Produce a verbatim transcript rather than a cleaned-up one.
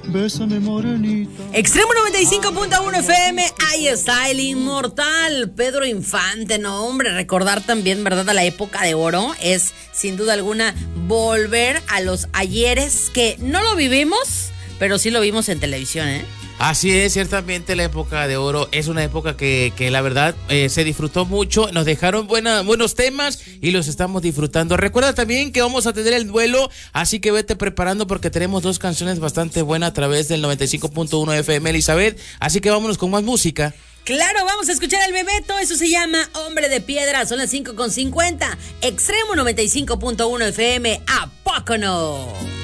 bésame morenita. Extremo noventa y cinco punto uno F M, ahí está el inmortal Pedro Infante. No, hombre, recordar también, ¿verdad?, a la época de oro es sin duda alguna volver a los ayeres que no lo vivimos, pero sí lo vimos en televisión, ¿eh? Así es, ciertamente la época de oro es una época que, que la verdad eh, se disfrutó mucho, nos dejaron buena, buenos temas y los estamos disfrutando. Recuerda también que vamos a tener el duelo, así que vete preparando porque tenemos dos canciones bastante buenas a través del noventa y cinco punto uno F M, Elizabeth, así que vámonos con más música. Claro, vamos a escuchar al Bebeto, eso se llama Hombre de Piedra, son las cinco con cincuenta, Extremo noventa y cinco punto uno F M, ¿a poco no?